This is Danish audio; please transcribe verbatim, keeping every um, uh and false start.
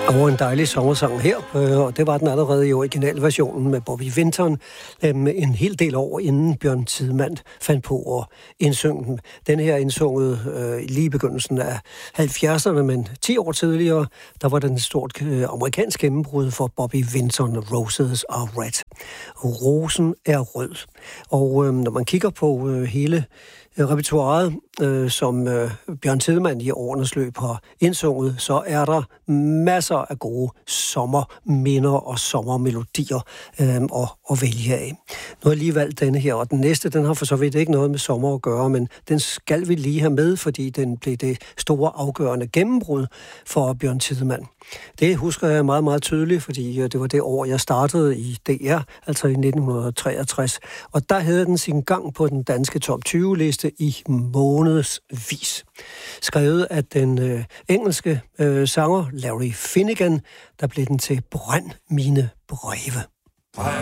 Og en dejlig sommersang her, og det var den allerede i originalversionen med Bobby Vinton, en hel del år inden Bjørn Tidemand fandt på at indsynge den. Den her indsunget øh, lige i begyndelsen af halvfjerdserne, men ti år tidligere, der var den et stort øh, amerikansk gennembrud for Bobby Vinton, Roses Are Red. Rosen er rød. Og øh, når man kigger på øh, hele repertoiret, øh, som øh, Bjørn Tidemand i årenes løb har indsunget, så er der masser af gode sommerminder og sommermelodier øh, at, at vælge af. Nu har jeg lige valgt denne her, og den næste, den har for så vidt ikke noget med sommer at gøre, men den skal vi lige have med, fordi den blev det store afgørende gennembrud for Bjørn Tidemand. Det husker jeg meget, meget tydeligt, fordi det var det år, jeg startede i D R, altså i nitten treogtres. Og der havde den sin gang på den danske top tyve-liste i månedsvis. Skrevet af den øh, engelske øh, sanger Larry Finnegan, der blev den til Brænd mine breve.